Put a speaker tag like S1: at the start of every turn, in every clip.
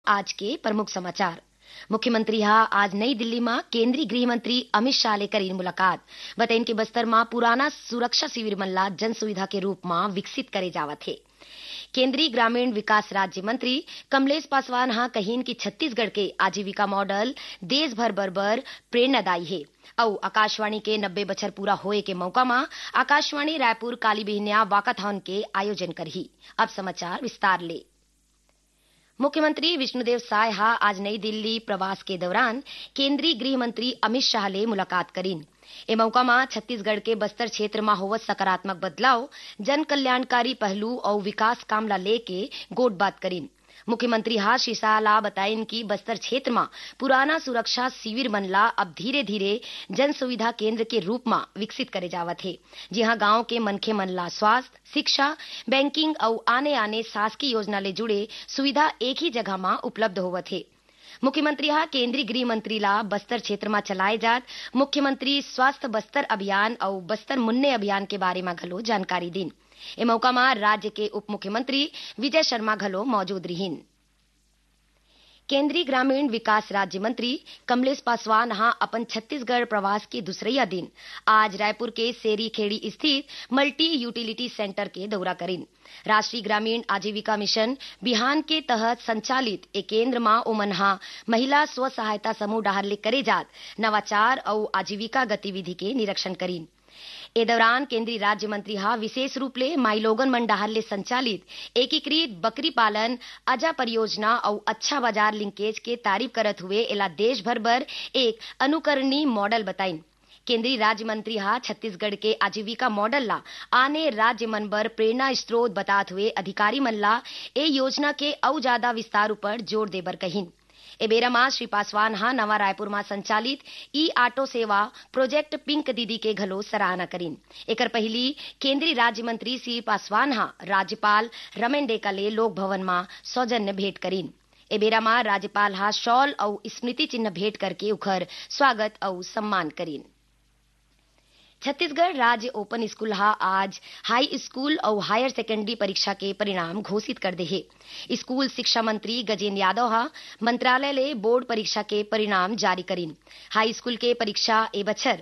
S1: आज के प्रमुख समाचार। मुख्यमंत्री आज नई दिल्ली में केंद्रीय गृह मंत्री अमित शाह ले करीन मुलाकात। बताइन के बस्तर में पुराना सुरक्षा शिविर मल्ला जन सुविधा के रूप में विकसित करे जावत है। केंद्रीय ग्रामीण विकास राज्य मंत्री कमलेश पासवान कहीन की छत्तीसगढ़ के आजीविका मॉडल देश भर बरबर प्रेरणादायी है और आकाशवाणी के 90 बछर पूरा होए के मौका में आकाशवाणी रायपुर काली बिहनिया वाकाथॉन के आयोजन करही। अब समाचार विस्तार ले। मुख्यमंत्री विष्णुदेव साय आज नई दिल्ली प्रवास के दौरान केंद्रीय गृह मंत्री अमित शाह ले मुलाकात करीन। ए मौका में छत्तीसगढ़ के बस्तर क्षेत्र में होवत सकारात्मक बदलाव, जन कल्याणकारी पहलू और विकास काम ला लेके गोटबात करीन। मुख्यमंत्री श्री शाह बताइन कि बस्तर क्षेत्र में पुराना सुरक्षा शिविर मनला अब धीरे धीरे जन सुविधा केंद्र के रूप में विकसित करे जावत है, जहां गांव के मनखे मनला स्वास्थ्य, शिक्षा, बैंकिंग और आने आने शासकीय योजना ले जुड़े सुविधा एक ही जगह में उपलब्ध होवत है। मुख्यमंत्री केंद्रीय गृह मंत्री ला बस्तर क्षेत्र में चलाए जात मुख्यमंत्री स्वास्थ्य बस्तर अभियान और बस्तर मुन्ने अभियान के बारे में घलो जानकारी दीन। ए मौका में राज्य के उप मुख्यमंत्री विजय शर्मा घलो मौजूद रहीन। केंद्रीय ग्रामीण विकास राज्य मंत्री कमलेश पासवान अपन छत्तीसगढ़ प्रवास के दूसरे दिन आज रायपुर के सेरी खेड़ी स्थित मल्टी यूटिलिटी सेंटर के दौरा करीन। राष्ट्रीय ग्रामीण आजीविका मिशन बिहान के तहत संचालित एक केंद्र में ओमन महिला स्व सहायता समूह डाहर ले करे जात नवाचार और आजीविका गतिविधि के निरीक्षण करीन। ए दौरान केंद्रीय राज्य मंत्री विशेष रूप ले माइलोगन मंडाहर ले संचालित एकीकृत बकरी पालन अजा परियोजना और अच्छा बाजार लिंकेज के तारीफ करत हुए एला देश भर बर एक अनुकरणीय मॉडल बताइन। केंद्रीय राज्य मंत्री छत्तीसगढ़ के आजीविका मॉडल ला आने राज्य मन बर प्रेरणा स्रोत बतात हुए अधिकारी मन ला ए योजना के और ज्यादा विस्तार पर जोर देबर कहीन। ए बेरा में श्री पासवान नवा रायपुर में संचालित ई ऑटो सेवा प्रोजेक्ट पिंक दीदी के घलो सराहना करीन। एकर पहली केंद्रीय राज्य मंत्री श्री पासवान राज्यपाल रमेन डेका ले लोक भवन में सौजन्य भेंट करीन। ए बेरा में राज्यपाल शॉल और स्मृति चिन्ह भेंट करके उखर स्वागत और सम्मान करीन। छत्तीसगढ़ राज्य ओपन स्कूल आज हाई स्कूल और हायर सेकेंडरी परीक्षा के परिणाम घोषित कर दे है। स्कूल शिक्षा मंत्री गजेंद्र यादव मंत्रालय ले बोर्ड परीक्षा के परिणाम जारी करीन। हाई स्कूल के परीक्षा ए बछर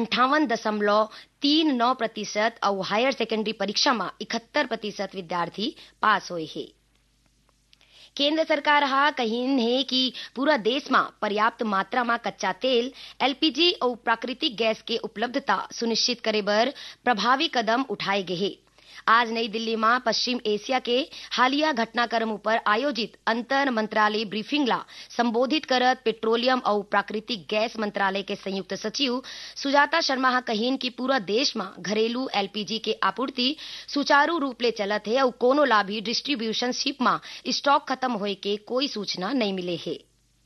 S1: 58.39% और हायर सेकेंडरी परीक्षा में 71% विद्यार्थी पास हुए है। केंद्र सरकार कहीन है कि पूरा देश में पर्याप्त मात्रा में कच्चा तेल, एलपीजी और प्राकृतिक गैस के उपलब्धता सुनिश्चित करे बर प्रभावी कदम उठाए गए हैं। आज नई दिल्ली में पश्चिम एशिया के हालिया घटनाक्रम पर आयोजित अंतर मंत्रालय ब्रीफिंग ला संबोधित करत पेट्रोलियम और प्राकृतिक गैस मंत्रालय के संयुक्त सचिव सुजाता शर्मा कहीन कि पूरा देश में घरेलू एलपीजी के आपूर्ति सुचारू रूप ले चलत है और कोनो ला भी डिस्ट्रीब्यूशन शिप में स्टॉक खत्म होए के कोई सूचना नहीं मिले है।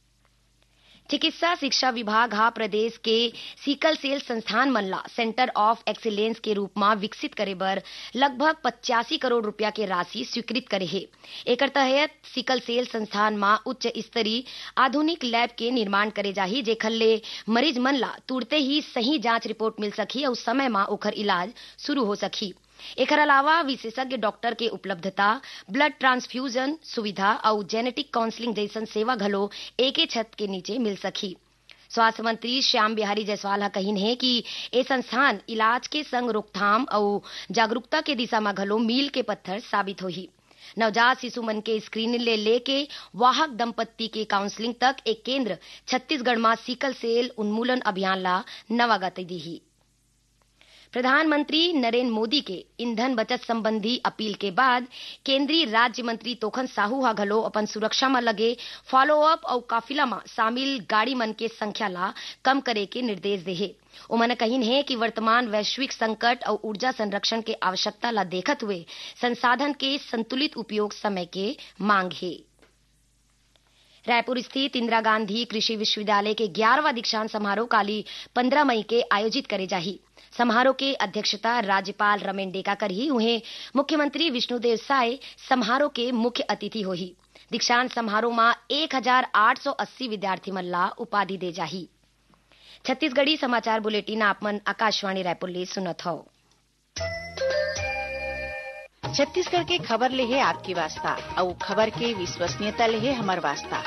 S1: चिकित्सा शिक्षा विभाग प्रदेश के सिकल सेल संस्थान मनला सेंटर ऑफ एक्सीलेंस के रूप में विकसित करे बर लगभग 85 करोड़ रुपया के राशि स्वीकृत करे है। एकर तहत सिकल सेल संस्थान में उच्च स्तरीय आधुनिक लैब के निर्माण करे जाही, जेखर ले मरीज मनला तुरते ही सही जांच रिपोर्ट मिल सकी और समय में ओकर इलाज शुरू हो सकी। एकर अलावा विशेषज्ञ डॉक्टर के उपलब्धता, ब्लड ट्रांसफ्यूजन सुविधा और जेनेटिक काउंसलिंग जैसन सेवा घलो एके छत के नीचे मिल सकी। स्वास्थ्य मंत्री श्याम बिहारी जायसवाल कहीन है कि ए संस्थान इलाज के संग रोकथाम और जागरूकता के दिशा में घलो मील के पत्थर साबित होही। नवजात शिशु मन के स्क्रीनिंग ले लेके वाहक दंपत्ति के काउंसलिंग तक एक केंद्र छत्तीसगढ़ में सिकल सेल उन्मूलन अभियान ला नवा गति दी। प्रधानमंत्री नरेंद्र मोदी के ईंधन बचत संबंधी अपील के बाद केंद्रीय राज्य मंत्री तोखन साहू घलो अपन सुरक्षा में लगे फॉलो अप और काफिला में शामिल गाड़ी मन के संख्या ला कम करे के निर्देश दे है। उन्होंने कहीन है कि वर्तमान वैश्विक संकट और ऊर्जा संरक्षण के आवश्यकता ला देखत हुए संसाधन के संतुलित उपयोग समय के मांग है। रायपुर स्थित इंदिरा गांधी कृषि विश्वविद्यालय के 11वां दीक्षांत समारोह काली 15 मई के आयोजित करे जाही। समारोह के अध्यक्षता राज्यपाल रमेन डेका करही। उन्हें मुख्यमंत्री विष्णुदेव साय समारोह के मुख्य अतिथि होही। दीक्षांत समारोह में 1880 विद्यार्थी मन ला उपाधि दे जाही। छत्तीसगढ़ी समाचार बुलेटिन आपमन आकाशवाणी रायपुर ले सुनत हो।
S2: छत्तीसगढ़ के खबर ले है आपकी वास्ता और खबर के विश्वसनीयता ले है हमर वास्ता।